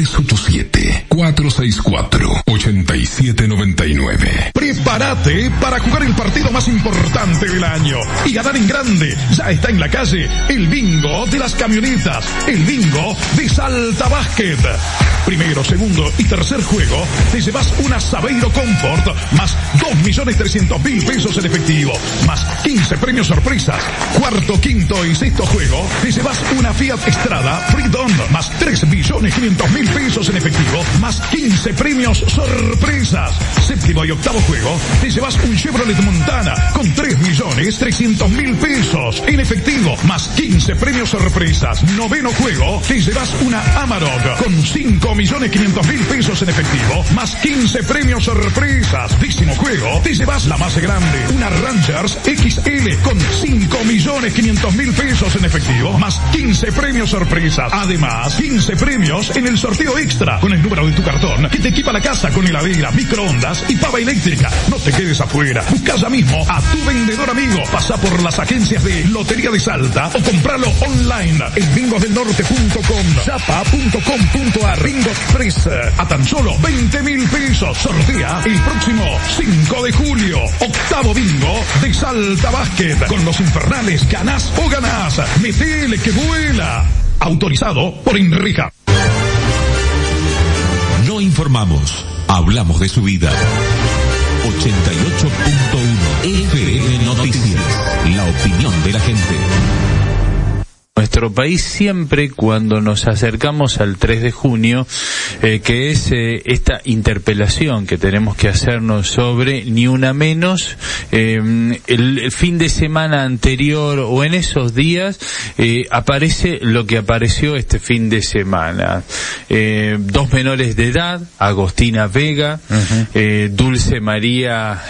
387-464-8799. Prepárate para jugar el partido más importante del año y ganar en grande. Ya está en la calle el bingo de las camionetas, el bingo de Salta Basket. Primero, segundo y tercer juego te llevas una Sabeiro Comfort más 2.300.000 pesos en efectivo, más 15 premios sorpresas. Cuarto, quinto y sexto juego te llevas una Fiat Strada Freedom más 3.500.000 pesos en efectivo, más 15 premios sorpresas. Séptimo y octavo juego te llevas un Chevrolet Montana con 3.300.000 pesos en efectivo, más 15 premios sorpresas. Noveno juego te llevas una Amarok con 5.500.000 pesos en efectivo, más 15 premios sorpresas. Décimo juego te llevas la más grande, una Rangers XL con 5.500.000 pesos en efectivo, más 15 premios sorpresas. Además, 15 premios en el sorteo extra con el número de tu cartón que te equipa la casa con heladera, microondas y pava eléctrica. No te quedes afuera. Busca ya mismo a tu vendedor amigo. Pasa por las agencias de Lotería de Salta o compralo online en bingosdelnorte.com, chapa.com.ar. Bingo Express a tan solo 20.000 pesos. Sortea el próximo 5 de julio. Octavo bingo de Salta Basket. Con los infernales ganás o ganás. Metele que vuela. Autorizado por INRIJA. No informamos, hablamos de su vida. 88.1 FM Noticias, la opinión de la gente. Nuestro país siempre cuando nos acercamos al 3 de junio, que es esta interpelación que tenemos que hacernos sobre Ni Una Menos, el fin de semana anterior o en esos días aparece lo que apareció este fin de semana. 2 menores de edad, Agostina Vega, Dulce María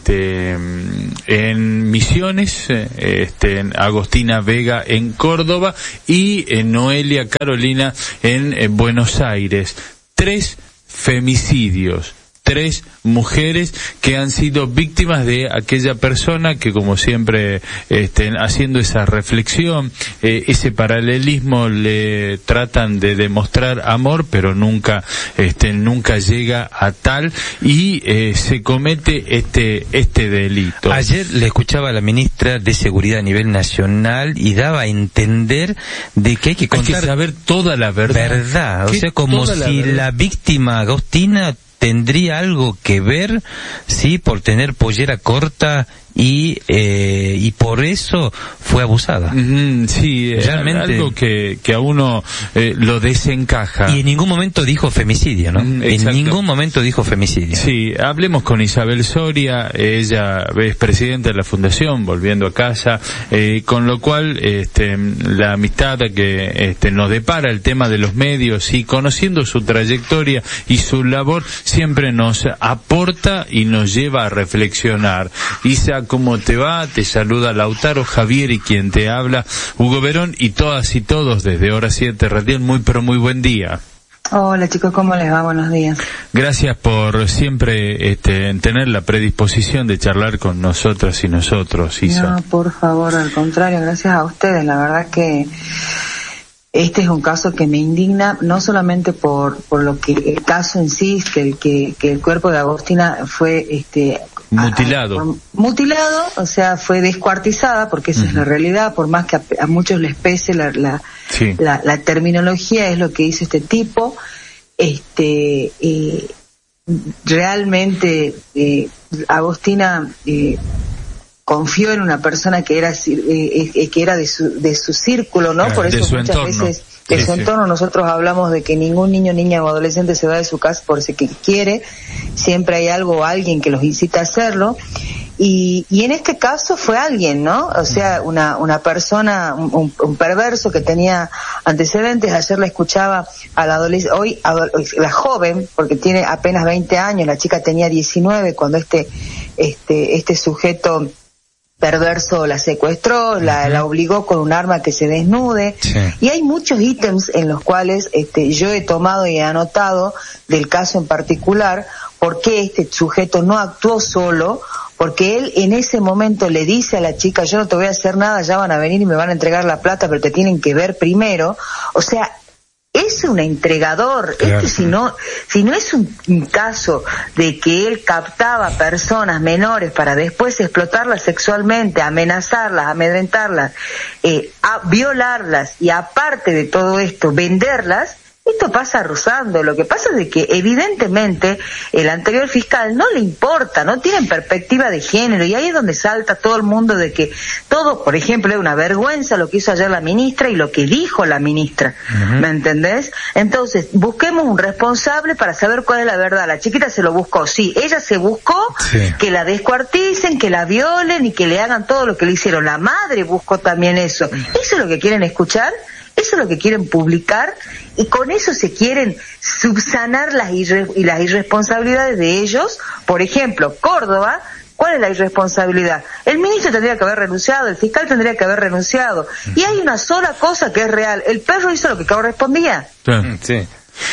en Misiones, Agostina Vega en Córdoba y Noelia Carolina en Buenos Aires. 3 femicidios. 3 mujeres que han sido víctimas de aquella persona que, como siempre, haciendo esa reflexión, ese paralelismo, le tratan de demostrar amor, pero nunca llega a tal, y se comete este delito. Ayer le escuchaba a la ministra de Seguridad a nivel nacional y daba a entender de que hay que contar, hay que saber toda la verdad. O sea, como si la víctima Agostina tendría algo que ver, sí, por tener pollera corta y por eso fue abusada. Sí, realmente algo que a uno lo desencaja. Y en ningún momento dijo femicidio, ¿no? En ningún momento dijo femicidio. Sí, hablemos con Isabel Soria, ella es presidenta de la Fundación Volviendo a Casa, con lo cual la amistad que nos depara el tema de los medios, y conociendo su trayectoria y su labor, siempre nos aporta y nos lleva a reflexionar. Isa, ¿cómo te va? Te saluda Lautaro, Javier y quien te habla, Hugo Verón, y todas y todos desde Hora 7 Radial. Muy buen día. Hola chicos, ¿cómo les va? Buenos días. Gracias por siempre tener la predisposición de charlar con nosotras y nosotros, Isa. No, por favor, al contrario, gracias a ustedes. La verdad que este es un caso que me indigna, no solamente por lo que el caso en sí, que el cuerpo de Agostina fue mutilado, o sea, fue descuartizada, porque esa es la realidad, por más que a muchos les pese la terminología, es lo que hizo este tipo. Realmente Agostina confió en una persona que era de su círculo, ¿no? Por eso muchas veces de su entorno nosotros hablamos de que ningún niño, niña o adolescente se va de su casa por ese que quiere, siempre hay algo o alguien que los incita a hacerlo, y en este caso fue alguien, ¿no? O sea, una persona, un perverso que tenía antecedentes. Ayer la escuchaba a la adolescente, la joven, porque tiene apenas 20 años, la chica tenía 19 cuando este sujeto perverso la secuestró, la obligó con un arma que se desnude, y hay muchos ítems en los cuales yo he tomado y he anotado del caso en particular, porque este sujeto no actuó solo, porque él en ese momento le dice a la chica: yo no te voy a hacer nada, ya van a venir y me van a entregar la plata, pero te tienen que ver primero. O sea, es un entregador. Claro. Si no es un caso de que él captaba personas menores para después explotarlas sexualmente, amenazarlas, amedrentarlas, violarlas y aparte de todo esto, venderlas, esto pasa rozando. Lo que pasa es de que evidentemente el anterior fiscal no le importa, no tienen perspectiva de género, y ahí es donde salta todo el mundo de que todo, por ejemplo, es una vergüenza lo que hizo ayer la ministra y lo que dijo la ministra. ¿Me entendés? Entonces, busquemos un responsable para saber cuál es la verdad. La chiquita se lo buscó, sí, ella se buscó que la descuarticen, que la violen y que le hagan todo lo que le hicieron. La madre buscó también eso. ¿Eso es lo que quieren escuchar? Eso es lo que quieren publicar, y con eso se quieren subsanar las irresponsabilidades de ellos. Por ejemplo, Córdoba, ¿cuál es la irresponsabilidad? El ministro tendría que haber renunciado, el fiscal tendría que haber renunciado, y hay una sola cosa que es real: el perro hizo lo que correspondía. Sí.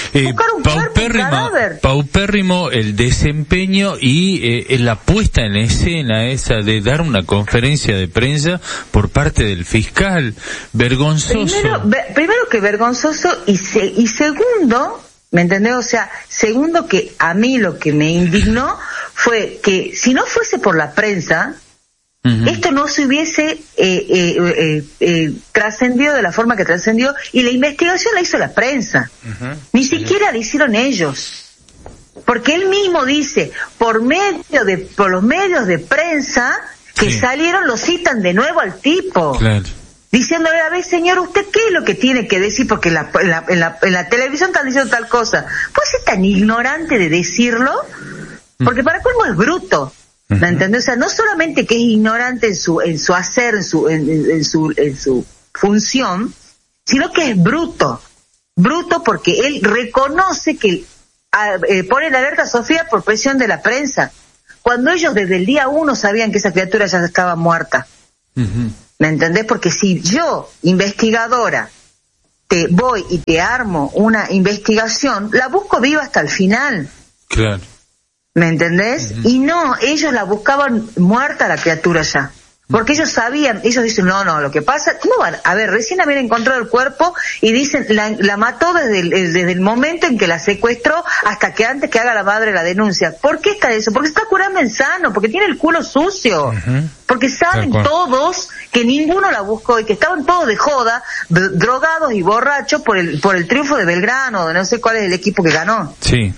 Paupérrimo el desempeño y la puesta en escena esa de dar una conferencia de prensa por parte del fiscal. Vergonzoso. Primero que vergonzoso, y segundo, ¿me entendés? O sea, segundo, que a mí lo que me indignó fue que si no fuese por la prensa, esto no se hubiese trascendido de la forma que trascendió, y la investigación la hizo la prensa. Ni siquiera la hicieron ellos. Porque él mismo dice, por los medios de prensa que salieron, lo citan de nuevo al tipo. Claro. Diciéndole, a ver, señor, ¿usted qué es lo que tiene que decir? Porque en la televisión están diciendo tal cosa. ¿Puede ser tan ignorante de decirlo? Porque para colmo es bruto. ¿Me entendés? O sea, no solamente que es ignorante en su hacer, en su función, sino que es bruto. Bruto porque él reconoce que pone la alerta a Sofía por presión de la prensa, cuando ellos desde el día 1 sabían que esa criatura ya estaba muerta. ¿Me entendés? Porque si yo, investigadora, te voy y te armo una investigación, la busco viva hasta el final. Claro. ¿Me entendés? Y no, ellos la buscaban muerta la criatura ya. Porque ellos sabían, ellos dicen, no, lo que pasa, ¿cómo van? A ver, recién habían encontrado el cuerpo y dicen, la mató desde el momento en que la secuestró hasta que antes que haga la madre la denuncia. ¿Por qué está eso? Porque está curando en sano, porque tiene el culo sucio. Porque saben todos que ninguno la buscó y que estaban todos de joda, drogados y borrachos por el triunfo de Belgrano, de no sé cuál es el equipo que ganó. Sí.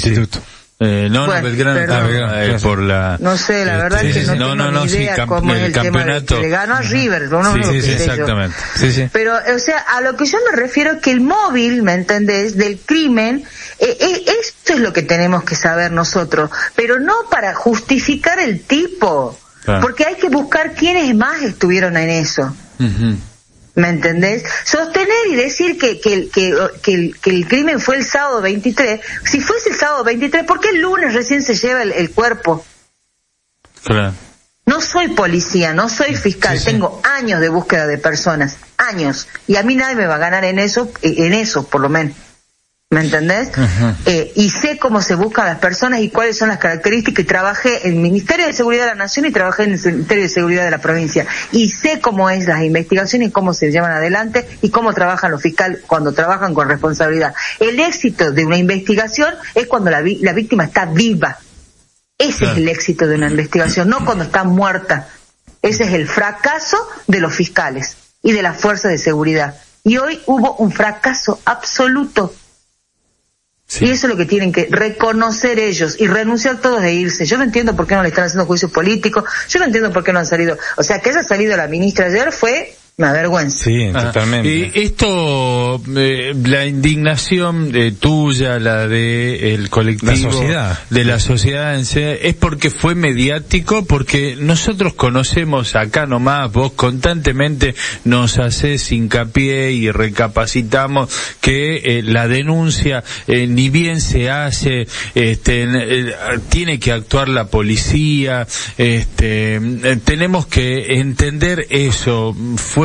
Belgrano, por la... No sé, la verdad es que no tengo ni idea cómo es el campeonato. Que le ganó a River, exactamente. Pero, o sea, a lo que yo me refiero es que el móvil, ¿me entendés?, del crimen, esto es lo que tenemos que saber nosotros, pero no para justificar el tipo, porque hay que buscar quiénes más estuvieron en eso. ¿Me entendés? Sostener y decir que el crimen fue el sábado 23, si fuese el sábado 23, ¿por qué el lunes recién se lleva el cuerpo? Claro. No soy policía, no soy fiscal, tengo años de búsqueda de personas, años, y a mí nadie me va a ganar en eso por lo menos. ¿Me entendés? Y sé cómo se buscan las personas y cuáles son las características, y trabajé en el Ministerio de Seguridad de la Nación y trabajé en el Ministerio de Seguridad de la provincia, y sé cómo es las investigaciones y cómo se llevan adelante y cómo trabajan los fiscales cuando trabajan con responsabilidad. El éxito de una investigación es cuando la víctima está viva. Ese es el éxito de una investigación, no cuando está muerta. Ese es el fracaso de los fiscales y de las fuerzas de seguridad. Y hoy hubo un fracaso absoluto. Y eso es lo que tienen que reconocer ellos y renunciar todos e irse. Yo no entiendo por qué no le están haciendo juicios políticos, yo no entiendo por qué no han salido. O sea, que haya salido la ministra ayer fue una vergüenza. Sí, totalmente. Y esto, la indignación tuya, la de el colectivo, de la sociedad en sí, es porque fue mediático, porque nosotros conocemos acá nomás, vos constantemente nos haces hincapié y recapacitamos que la denuncia, ni bien se hace, tiene que actuar la policía, tenemos que entender eso. Fue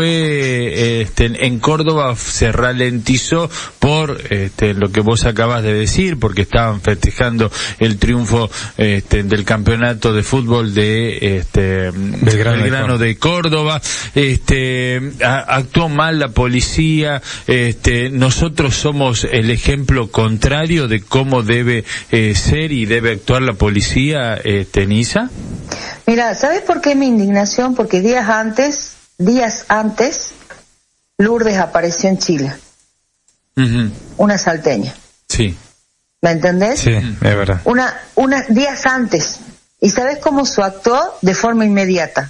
fue en Córdoba se ralentizó por lo que vos acabas de decir, porque estaban festejando el triunfo del campeonato de fútbol de Belgrano de Córdoba. Actuó mal la policía. Nosotros somos el ejemplo contrario de cómo debe ser y debe actuar la policía, Nisa. Mira, ¿sabes por qué mi indignación? Porque días antes, Lourdes apareció en Chile. Uh-huh. Una salteña. Sí. ¿Me entendés? Sí, es verdad. Días antes. ¿Y sabes cómo se actuó? De forma inmediata.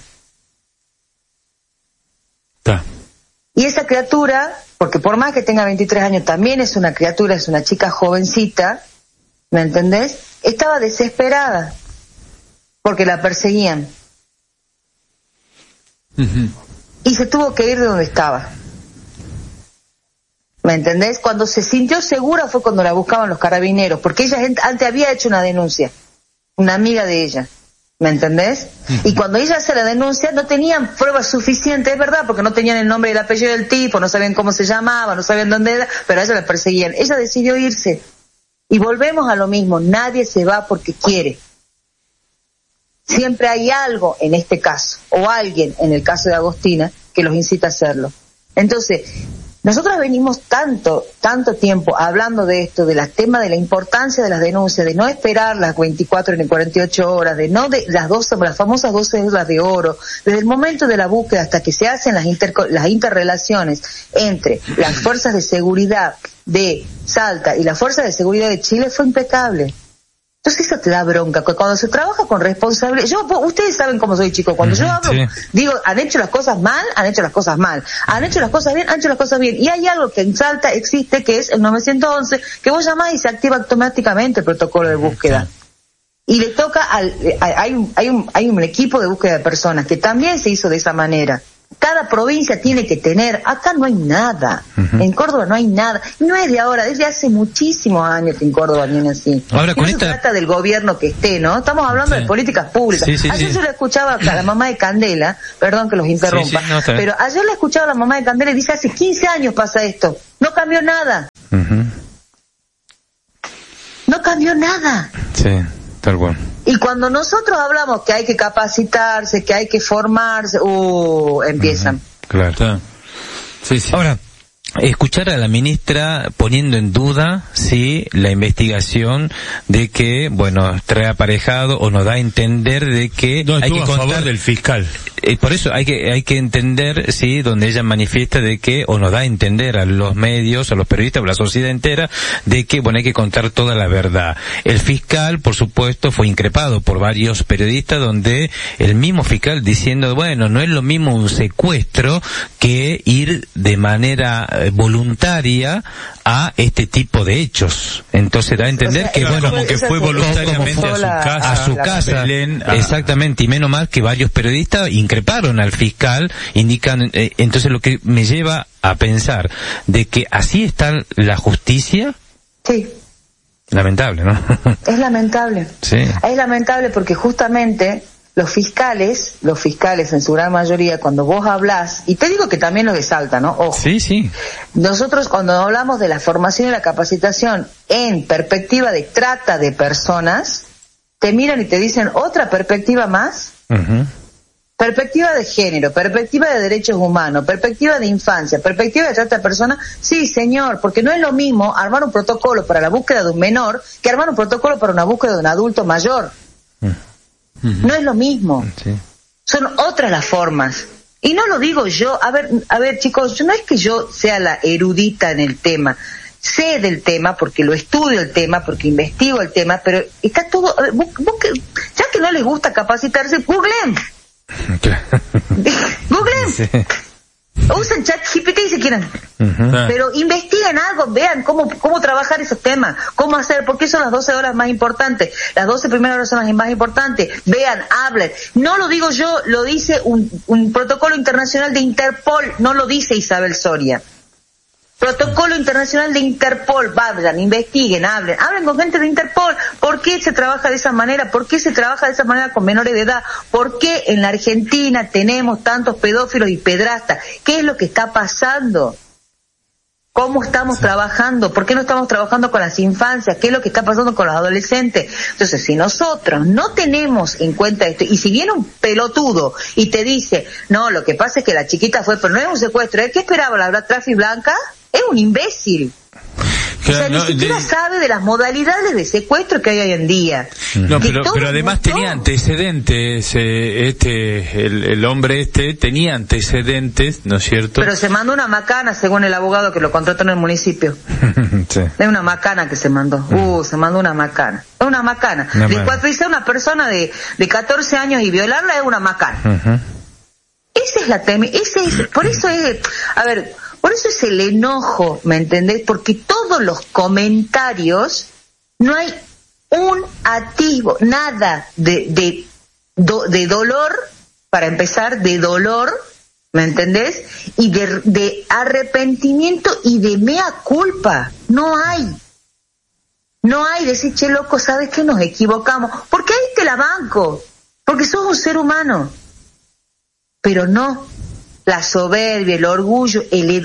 Está. Y esa criatura, porque por más que tenga 23 años, también es una criatura, es una chica jovencita, ¿me entendés? Estaba desesperada, porque la perseguían. Uh-huh. Y se tuvo que ir de donde estaba. ¿Me entendés? Cuando se sintió segura fue cuando la buscaban los carabineros, porque ella antes había hecho una denuncia, una amiga de ella. ¿Me entendés? Y cuando ella hace la denuncia no tenían pruebas suficientes, es verdad, porque no tenían el nombre y el apellido del tipo, no sabían cómo se llamaba, no sabían dónde era, pero a ella la perseguían. Ella decidió irse. Y volvemos a lo mismo, nadie se va porque quiere. Siempre hay algo en este caso, o alguien en el caso de Agostina, que los incita a hacerlo. Entonces, nosotros venimos tanto tiempo hablando de esto, del tema de la importancia de las denuncias, de no esperar las 24 ni 48 horas, de las famosas 12 horas de oro, desde el momento de la búsqueda hasta que se hacen las interrelaciones entre las fuerzas de seguridad de Salta y las fuerzas de seguridad de Chile fue impecable. Entonces eso te da bronca, cuando se trabaja con responsabilidad. Ustedes saben cómo soy, chicos, cuando yo hablo, sí, digo, han hecho las cosas mal, han hecho las cosas mal, han hecho las cosas bien, han hecho las cosas bien. Y hay algo que en Salta existe, que es el 911, que vos llamás y se activa automáticamente el protocolo de búsqueda. Y le toca hay un equipo de búsqueda de personas que también se hizo de esa manera. Cada provincia tiene que tener, acá no hay nada, en Córdoba no hay nada, no es de ahora, desde hace muchísimos años que en Córdoba viene así. Ahora, no se trata del gobierno que esté, ¿no? Estamos hablando de políticas públicas. Ayer yo le escuchaba a la mamá de Candela, perdón que los interrumpa, pero ayer le escuchaba a la mamá de Candela y dice, hace 15 años pasa esto, no cambió nada. No cambió nada. Sí, tal cual. Y cuando nosotros hablamos que hay que capacitarse, que hay que formarse, empiezan. Claro. Sí. Ahora, escuchar a la ministra poniendo en duda, sí, la investigación de que, trae aparejado o nos da a entender de que hay que contar a favor del fiscal. Por eso hay que entender, sí, donde ella manifiesta de que, o nos da a entender a los medios, a los periodistas, a la sociedad entera, de que, hay que contar toda la verdad. El fiscal, por supuesto, fue increpado por varios periodistas, donde el mismo fiscal diciendo, no es lo mismo un secuestro que ir de manera voluntaria a este tipo de hechos. Entonces da a entender que, como que fue voluntariamente a su casa, Belén, exactamente, y menos mal que varios periodistas increparon al fiscal, indican, entonces lo que me lleva a pensar de que así está la justicia. Sí. Lamentable, ¿no? Es lamentable. Sí. Es lamentable porque justamente los fiscales en su gran mayoría, cuando vos hablás, y te digo que también los de Salta, ¿no? Ojo. Sí. Nosotros cuando hablamos de la formación y la capacitación en perspectiva de trata de personas, te miran y te dicen otra perspectiva más. Perspectiva de género, perspectiva de derechos humanos, perspectiva de infancia, perspectiva de trata de personas. Sí, señor, porque no es lo mismo armar un protocolo para la búsqueda de un menor que armar un protocolo para una búsqueda de un adulto mayor. No es lo mismo. Sí. Son otras las formas. Y no lo digo yo, a ver chicos, no es que yo sea la erudita en el tema. Sé del tema porque lo estudio el tema, porque investigo el tema, pero está todo, ya que no les gusta capacitarse, googleen. Googleen. Sí. Usen ChatGPT si quieren. Pero investiguen algo, vean cómo trabajar esos temas, cómo hacer, porque son las 12 horas más importantes, las 12 primeras horas son las más importantes. Vean, hablen. No lo digo yo, lo dice un protocolo internacional de Interpol, no lo dice Isabel Soria. Protocolo internacional de Interpol, vayan, investiguen, hablen con gente de Interpol. ¿Por qué se trabaja de esa manera? ¿Por qué se trabaja de esa manera con menores de edad? ¿Por qué en la Argentina tenemos tantos pedófilos y pedrastas? ¿Qué es lo que está pasando? ¿Cómo estamos trabajando? ¿Por qué no estamos trabajando con las infancias? ¿Qué es lo que está pasando con los adolescentes? Entonces, si nosotros no tenemos en cuenta esto, y si viene un pelotudo y te dice, no, lo que pasa es que la chiquita fue, pero no es un secuestro, ¿qué esperaba la Trafi Blanca? Es un imbécil. Claro, ni siquiera sabe de las modalidades de secuestro que hay hoy en día. No, pero además tenía antecedentes, el hombre tenía antecedentes, ¿no es cierto? Pero se mandó una macana, según el abogado que lo contrató en el municipio. Sí. Es una macana que se mandó. Se mandó una macana. Es una macana. Descuartizar a una persona de 14 años y violarla es una macana. Esa es la por eso es, por eso es el enojo, ¿me entendés? Porque todos los comentarios, no hay un atisbo, nada de dolor, para empezar, de dolor, ¿me entendés? Y de arrepentimiento y de mea culpa. No hay. No hay decir, che, loco, ¿sabes qué? Nos equivocamos. Porque ahí te la banco. Porque sos un ser humano. Pero no. La soberbia, el orgullo,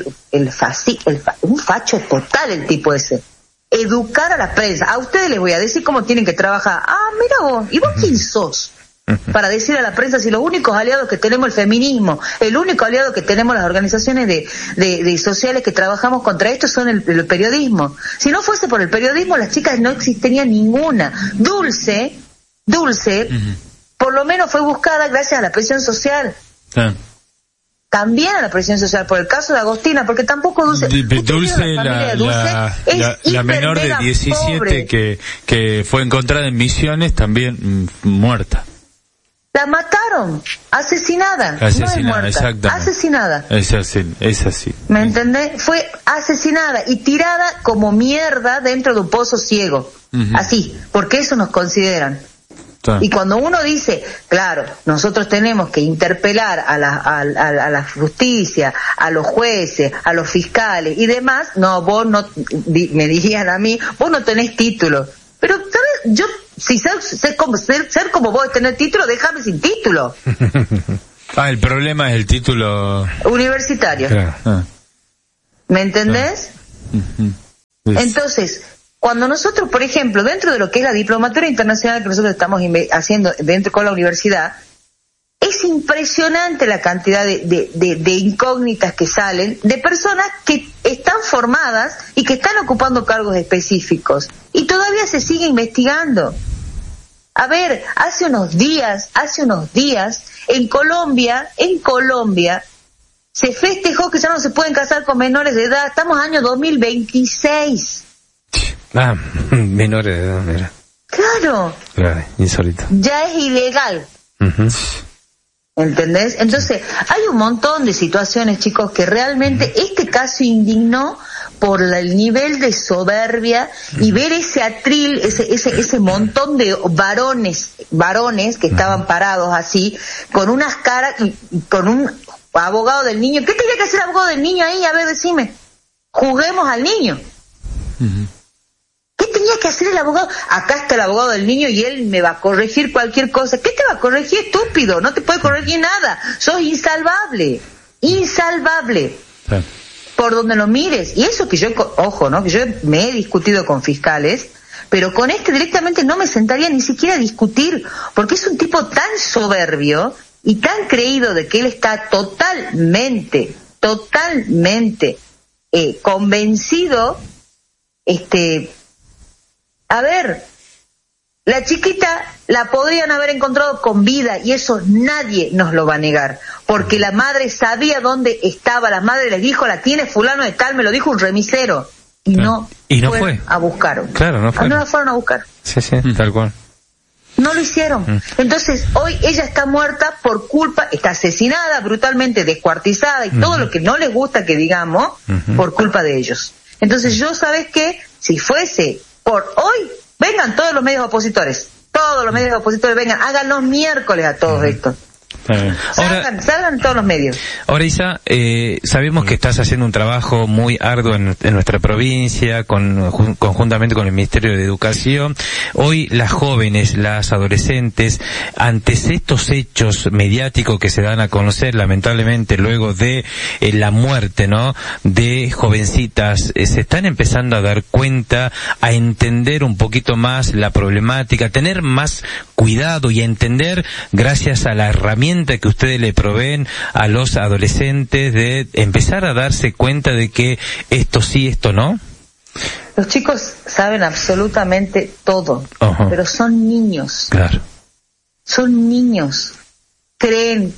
un facho total el tipo ese. Educar a la prensa. A ustedes les voy a decir cómo tienen que trabajar. Mira vos, ¿y vos quién sos? Para decir a la prensa si los únicos aliados que tenemos el feminismo, el único aliado que tenemos las organizaciones de sociales que trabajamos contra esto son el periodismo. Si no fuese por el periodismo, las chicas no existiría ninguna. Dulce, por lo menos fue buscada gracias a la presión social. También a la presión social, por el caso de Agostina, porque tampoco Dulce la menor de 17 que fue encontrada en Misiones, también muerta. La mataron, asesinada, no es muerta, asesinada. Es así. ¿Me entendés? Fue asesinada y tirada como mierda dentro de un pozo ciego, así, porque eso nos consideran. Y cuando uno dice, claro, nosotros tenemos que interpelar a la justicia, a los jueces, a los fiscales y demás, no, vos no, me dirían a mí, vos no tenés título. Pero, ¿sabes? Yo, si ser como vos es tener título, déjame sin título. El problema es el título universitario. Claro. ¿Me entendés? Entonces, cuando nosotros, por ejemplo, dentro de lo que es la diplomatura internacional que nosotros estamos haciendo dentro con la universidad, es impresionante la cantidad de incógnitas que salen de personas que están formadas y que están ocupando cargos específicos y todavía se sigue investigando. A ver, hace unos días en Colombia se festejó que ya no se pueden casar con menores de edad. Estamos en año 2026. Menores de edad, mira. Claro, insólito. Ya es ilegal. ¿Entendés? Entonces, hay un montón de situaciones, chicos, que realmente este caso indignó por el nivel de soberbia y ver ese atril, ese montón de varones que estaban parados así, con unas caras, y con un abogado del niño. ¿Qué tenía que hacer el abogado del niño ahí? A ver, decime. Juzguemos al niño. ¿Qué tenía que hacer el abogado? Acá está el abogado del niño y él me va a corregir cualquier cosa. ¿Qué te va a corregir, estúpido? No te puede corregir nada. Sos insalvable. Insalvable. Sí. Por donde lo mires. Y eso que yo, ojo, ¿no? Que yo me he discutido con fiscales, pero con este directamente no me sentaría ni siquiera a discutir, porque es un tipo tan soberbio y tan creído de que él está totalmente convencido. A ver, la chiquita la podrían haber encontrado con vida y eso nadie nos lo va a negar, porque la madre sabía dónde estaba, la madre le dijo, la tiene fulano de tal, me lo dijo un remisero, y no fue a buscar. Claro, no fue. No la fueron a buscar. Sí, tal cual. No lo hicieron. Entonces, hoy ella está muerta por culpa, está asesinada, brutalmente descuartizada y todo lo que no les gusta que digamos, por culpa de ellos. Entonces yo, ¿sabes qué? Si fuese por hoy, vengan todos los medios opositores vengan, hagan los miércoles a todos estos. Salgan todos los medios. Ahora, Isa, sabemos que estás haciendo un trabajo muy arduo en nuestra provincia, conjuntamente con el Ministerio de Educación. Hoy las jóvenes, las adolescentes, ante estos hechos mediáticos que se dan a conocer, lamentablemente, luego de la muerte, ¿no?, de jovencitas, se están empezando a dar cuenta, a entender un poquito más la problemática, a tener más cuidado y a entender, gracias a la herramienta que ustedes le proveen a los adolescentes, de empezar a darse cuenta de que esto sí, esto no? Los chicos saben absolutamente todo, pero son niños. Claro. Son niños. Creen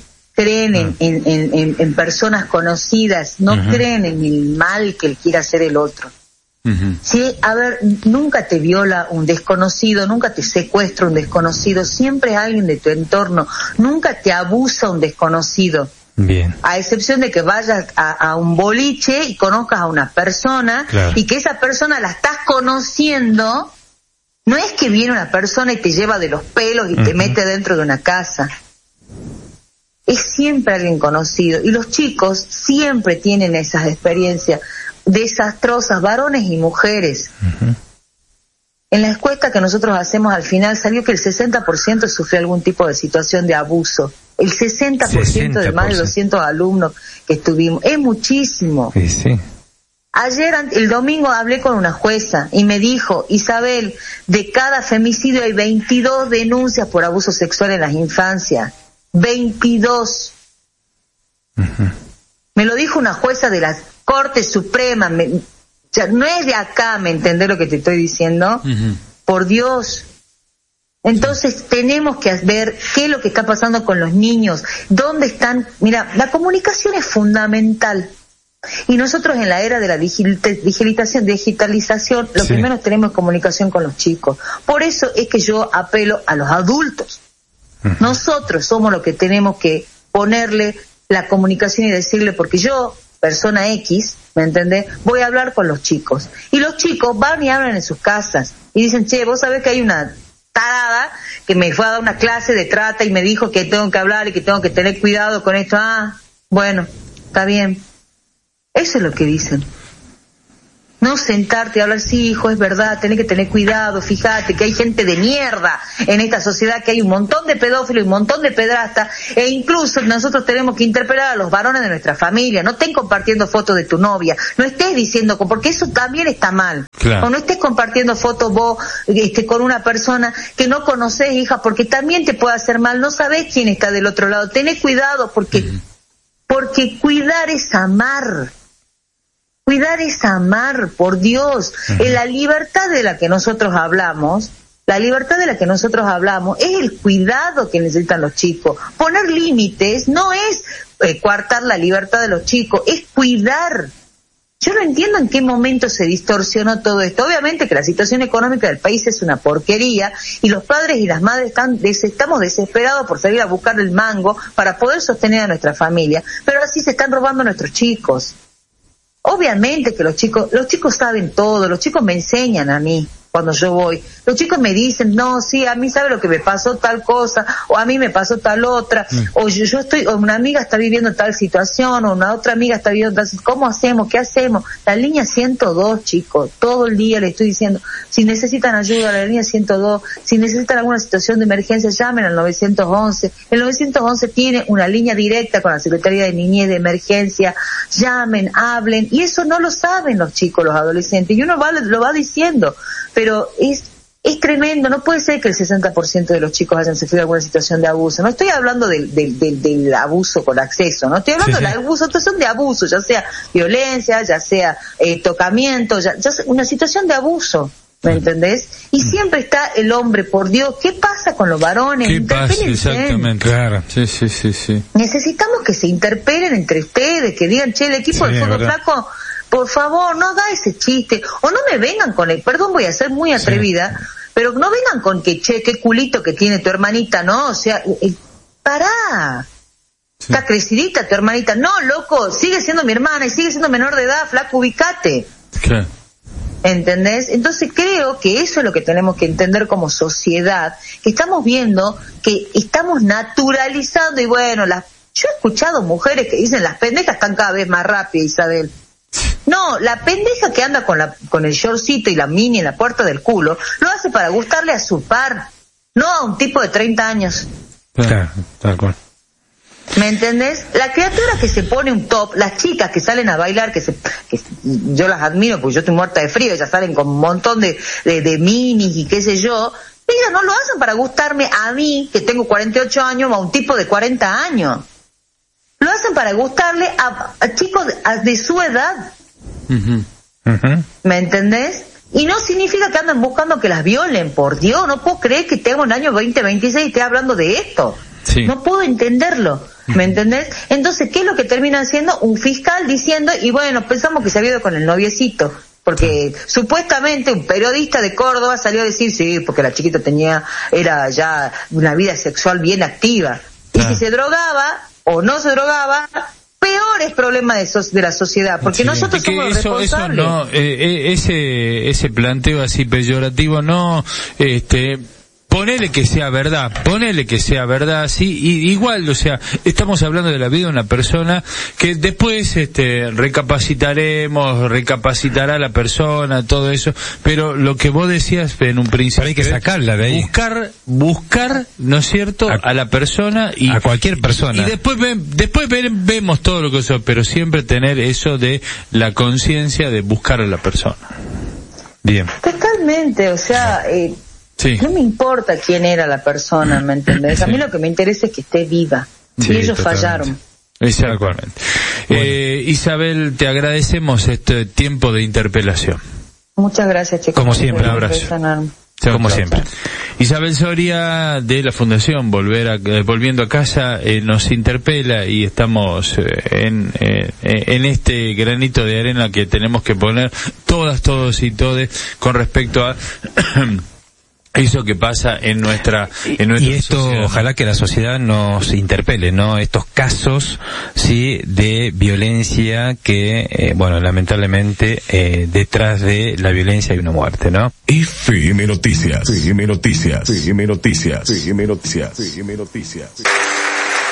en personas conocidas, no creen en el mal que quiera hacer el otro. Sí, a ver, nunca te viola un desconocido, nunca te secuestra un desconocido, siempre es alguien de tu entorno, nunca te abusa un desconocido. Bien. A excepción de que vayas a un boliche y conozcas a una persona, claro, y que esa persona la estás conociendo, no es que viene una persona y te lleva de los pelos y te mete dentro de una casa. Es siempre alguien conocido, y los chicos siempre tienen esas experiencias desastrosas, varones y mujeres. En la encuesta que nosotros hacemos al final salió que el 60% sufrió algún tipo de situación de abuso. El 60% de más de 200 alumnos que estuvimos. Es muchísimo. Sí. Ayer, el domingo, hablé con una jueza y me dijo: Isabel, de cada femicidio hay 22 denuncias por abuso sexual en las infancias. 22. Me lo dijo una jueza de la Corte Suprema. Ya no es de acá, ¿me entendés lo que te estoy diciendo? Por Dios. Entonces tenemos que ver qué es lo que está pasando con los niños, dónde están. Mira, la comunicación es fundamental. Y nosotros en la era de la digitalización, lo que menos tenemos es comunicación con los chicos. Por eso es que yo apelo a los adultos. Nosotros somos los que tenemos que ponerle la comunicación y decirle, porque yo, persona X, ¿me entendés?, voy a hablar con los chicos. Y los chicos van y hablan en sus casas. Y dicen: che, vos sabés que hay una tarada que me fue a dar una clase de trata y me dijo que tengo que hablar y que tengo que tener cuidado con esto. Ah, bueno, está bien. Eso es lo que dicen. No sentarte y hablar: sí, hijo, es verdad, tenés que tener cuidado, fíjate que hay gente de mierda en esta sociedad, que hay un montón de pedófilos y un montón de pedrastas, e incluso nosotros tenemos que interpelar a los varones de nuestra familia. No estén compartiendo fotos de tu novia, no estés diciendo, porque eso también está mal. Claro. O no estés compartiendo fotos vos con una persona que no conocés, hija, porque también te puede hacer mal, no sabés quién está del otro lado. Tenés cuidado, porque cuidar es amar. Cuidar es amar, por Dios. En la libertad de la que nosotros hablamos, es el cuidado que necesitan los chicos. Poner límites no es coartar la libertad de los chicos, es cuidar. Yo no entiendo en qué momento se distorsionó todo esto. Obviamente que la situación económica del país es una porquería y los padres y las madres estamos desesperados por salir a buscar el mango para poder sostener a nuestra familia, pero así se están robando a nuestros chicos. Obviamente que los chicos saben todo, los chicos me enseñan a mí cuando yo voy. Los chicos me dicen: no, sí, a mí sabe lo que me pasó tal cosa, o a mí me pasó tal otra, o o una amiga está viviendo tal situación, o una otra amiga está viviendo tal situación. ¿Cómo hacemos? ¿Qué hacemos? La línea 102, chicos, todo el día le estoy diciendo: si necesitan ayuda, la línea 102, si necesitan alguna situación de emergencia, llamen al 911. El 911 tiene una línea directa con la Secretaría de Niñez de Emergencia. Llamen, hablen, y eso no lo saben los chicos, los adolescentes, y uno lo va diciendo, pero es tremendo. No puede ser que el 60% de los chicos hayan sufrido alguna situación de abuso. No estoy hablando del abuso con acceso, no estoy hablando del abuso, situación de abuso, ya sea violencia, ya sea tocamiento, ya sea una situación de abuso, ¿me entendés? Y siempre está el hombre, por Dios. ¿Qué pasa con los varones? ¿Qué pasa? Exactamente, claro. Sí. Necesitamos que se interpelen entre ustedes, que digan: che, el equipo de fútbol flaco, por favor, no da ese chiste, o no me vengan con perdón, voy a ser muy atrevida, pero no vengan con que, che, qué culito que tiene tu hermanita, ¿no? O sea, pará. Está crecidita tu hermanita. No, loco, sigue siendo mi hermana y sigue siendo menor de edad, flaco, ubicate. Claro. ¿Entendés? Entonces creo que eso es lo que tenemos que entender como sociedad, que estamos viendo que estamos naturalizando, y bueno, yo he escuchado mujeres que dicen las pendejas están cada vez más rápidas, Isabel. No, la pendeja que anda con el shortcito y la mini en la puerta del culo, lo hace para gustarle a su par, no a un tipo de 30 años. Claro, tal cual. ¿Me entendés? La criatura que se pone un top, las chicas que salen a bailar, que yo las admiro porque yo estoy muerta de frío, ellas salen con un montón de minis y qué sé yo, ellas no lo hacen para gustarme a mí, que tengo 48 años, o a un tipo de 40 años. Lo hacen para gustarle a chicos de su edad. Uh-huh. Uh-huh. ¿Me entendés? Y no significa que andan buscando que las violen, por Dios, no puedo creer que tengo en el año 2026 y esté hablando de esto. Sí. No puedo entenderlo, ¿me entendés? Entonces, ¿qué es lo que termina haciendo? Un fiscal diciendo, y bueno, pensamos que se había ido con el noviecito, porque supuestamente un periodista de Córdoba salió a decir, sí, porque la chiquita era ya una vida sexual bien activa. Y si se drogaba o no se drogaba, peor es problema de la sociedad, porque nosotros somos los responsables. Eso no, ese planteo así peyorativo no, ponele que sea verdad, sí, y igual, o sea, estamos hablando de la vida de una persona que después, recapacitará la persona, todo eso, pero lo que vos decías en un principio, pero hay que sacarla de ahí. Buscar, ¿no es cierto?, a la persona y a cualquier persona. Y después vemos todo lo que eso, pero siempre tener eso de la conciencia de buscar a la persona. Bien. Totalmente, o sea, sí. No me importa quién era la persona, ¿me entendés? A mí lo que me interesa es que esté viva. Sí, y ellos fallaron. Exactamente. Bueno. Isabel, te agradecemos este tiempo de interpelación. Muchas gracias, chicos. Como siempre, un abrazo. Como siempre. Isabel Soria, de la Fundación Volviendo a Casa, nos interpela y estamos en este granito de arena que tenemos que poner todos y todes con respecto a eso que pasa en nuestra y esto sociedad. Ojalá que la sociedad nos interpele, ¿no? Estos casos, sí, de violencia que, lamentablemente, detrás de la violencia hay una muerte, ¿no? FM Noticias. FM Noticias. FM Noticias. FM Noticias. FM Noticias.